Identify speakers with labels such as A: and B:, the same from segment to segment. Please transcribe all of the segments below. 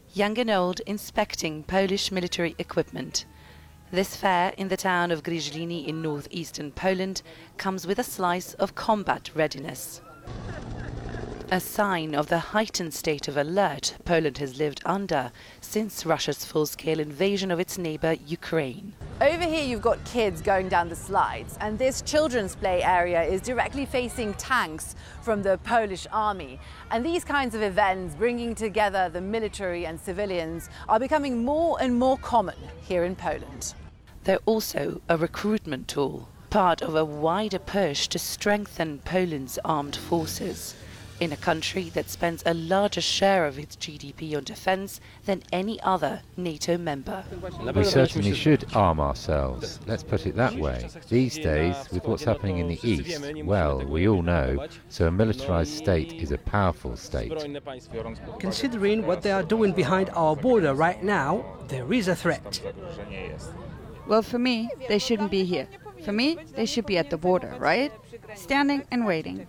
A: Young and old inspecting Polish military equipment. This fair in the town of Gryźliny in northeastern Poland comes with a slice of combat readiness. A sign of the heightened state of alert Poland has lived under since Russia's full-scale invasion of its neighbour Ukraine.
B: Over here you've got kids going down the slides, and this children's play area is directly facing tanks from the Polish army. And these kinds of events, bringing together the military and civilians, are becoming more and more common here in Poland.
A: They're also a recruitment tool, part of a wider push to strengthen Poland's armed forces, in a country that spends a larger share of its GDP on defence than any other NATO member.
C: We certainly should arm ourselves, let's put it that way. These days, with what's happening in the East, well, we all know, so a militarised state is a powerful state.
D: Considering what they are doing behind our border right now, there is a threat.
E: Well, for me, they shouldn't be here. For me, they should be at the border, right? Standing and waiting.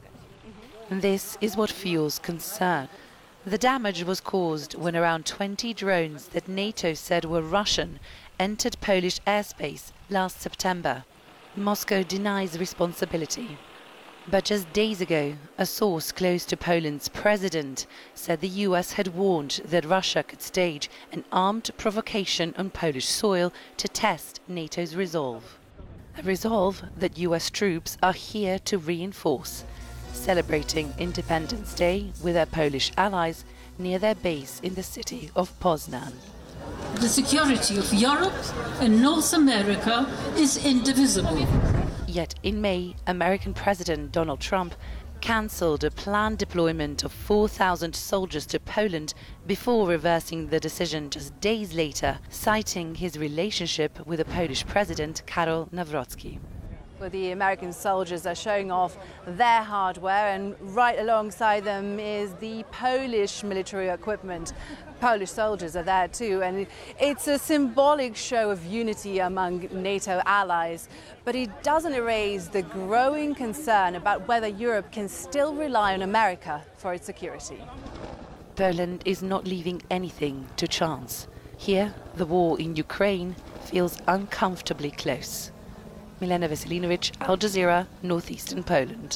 A: This is what fuels concern. The damage was caused when around 20 drones that NATO said were Russian entered Polish airspace last September. Moscow denies responsibility. But just days ago, a source close to Poland's president said the US had warned that Russia could stage an armed provocation on Polish soil to test NATO's resolve. A resolve that US troops are here to reinforce, celebrating Independence Day with their Polish allies near their base in the city of Poznan.
F: The security of Europe and North America is indivisible.
A: Yet in May, American President Donald Trump cancelled a planned deployment of 4,000 soldiers to Poland before reversing the decision just days later, citing his relationship with the Polish president Karol Nawrocki.
B: Well, the American soldiers are showing off their hardware, and right alongside them is the Polish military equipment. Polish soldiers are there too, and it's a symbolic show of unity among NATO allies. But it doesn't erase the growing concern about whether Europe can still rely on America for its security.
A: Poland is not leaving anything to chance. Here, the war in Ukraine feels uncomfortably close. Milena Veselinovic, Al Jazeera, northeastern Poland.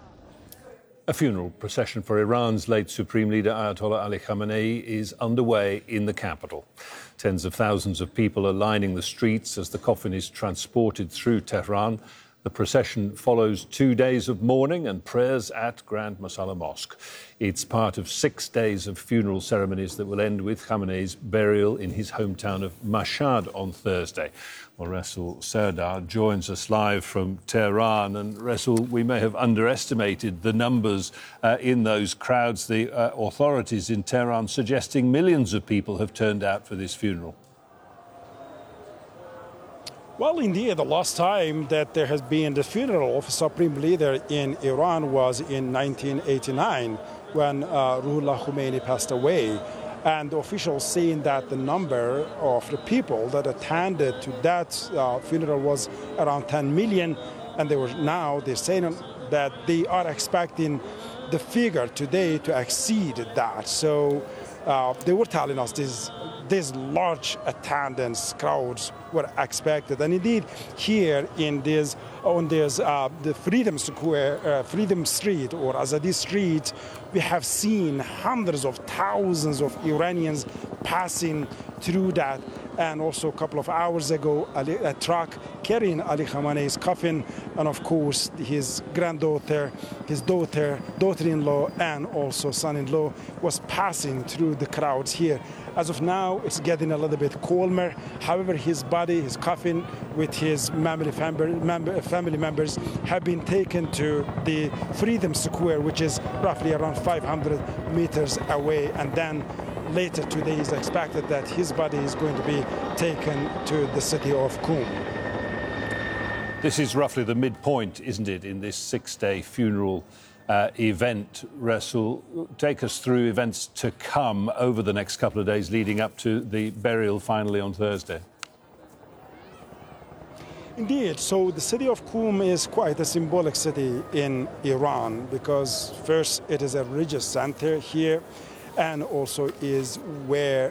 G: A funeral procession for Iran's late Supreme Leader Ayatollah Ali Khamenei is underway in the capital. Tens of thousands of people are lining the streets as the coffin is transported through Tehran. The procession follows 2 days of mourning and prayers at Grand Masala Mosque. It's part of 6 days of funeral ceremonies that will end with Khamenei's burial in his hometown of Mashhad on Thursday. Well, Resul Serdar joins us live from Tehran. And Resul, we may have underestimated the numbers in those crowds. The authorities in Tehran suggesting millions of people have turned out for this funeral.
H: Well, indeed, the last time that there has been the funeral of a supreme leader in Iran was in 1989 when Ruhollah Khomeini passed away. And the officials saying that the number of the people that attended to that funeral was around 10 million. And they're saying that they are expecting the figure today to exceed that. So they were telling us these large attendance crowds were expected, and indeed here the Freedom Square, Freedom Street or Azadi Street, we have seen hundreds of thousands of Iranians passing through that. And also a couple of hours ago, a truck carrying Ali Khamenei's coffin, and of course his granddaughter, his daughter-in-law, and also son-in-law was passing through the crowds here. As of now, it's getting a little bit calmer. However, his body, his coffin, with his family members have been taken to the Freedom Square, which is roughly around 500 meters away, and then later today is expected that his body is going to be taken to the city of Qom.
G: This is roughly the midpoint, isn't it, in this 6-day funeral event. Resul, take us through events to come over the next couple of days leading up to the burial finally on Thursday.
H: Indeed. So the city of Qom is quite a symbolic city in Iran because first it is a religious center here, and also is where